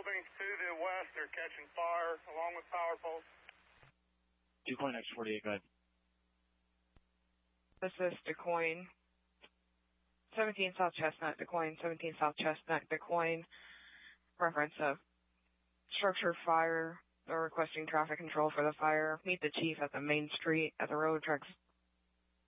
buildings to the west are catching fire along with power poles. DuQuoin X48, go ahead. This is DuQuoin. 17 South Chestnut, DuQuoin, 17 South Chestnut, DuQuoin. Reference of structure fire. They're requesting traffic control for the fire. Meet the chief at the main street at the road tracks